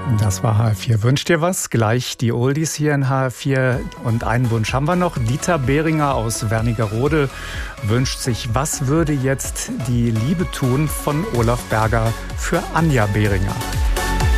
Das war HR4. Wünscht dir was? Gleich die Oldies hier in HR4. Und einen Wunsch haben wir noch. Dieter Behringer aus Wernigerode wünscht sich, was würde jetzt die Liebe tun von Olaf Berger für Anja Behringer?